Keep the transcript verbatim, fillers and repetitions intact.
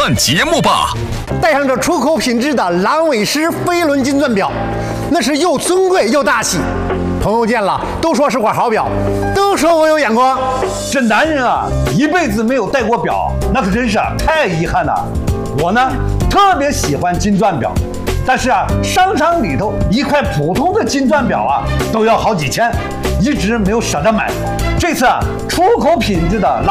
看节目吧。 戴上这出口品质的蓝尾狮飞轮金钻表，那是又尊贵又大气。朋友见了都说是块好表，都说我有眼光。 这男人啊，一辈子没有戴过表，那可真是啊太遗憾了。我呢，特别喜欢金钻表，但是啊，商场里头一块普通的金钻表啊，都要好几千，一直没有舍得买。这次啊，出口品质的蓝